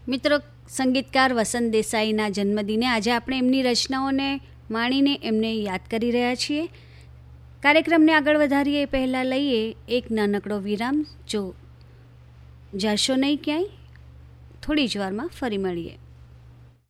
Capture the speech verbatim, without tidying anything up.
મિત્રો, સંગીતકાર વસંત દેસાઈના જન્મદિને આજે આપણે એમની રચનાઓને માણીને એમને યાદ કરી રહ્યા છીએ. કાર્યક્રમને આગળ વધારીએ એ પહેલાં લઈએ એક નાનકડો વિરામ. જો જાશો નહીં ક્યાંય, થોડી જ વારમાં ફરી મળીએ.